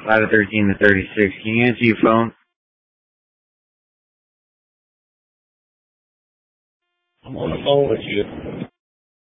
Ladder 13 to 36. Can you answer your phone? I'm on the phone with you.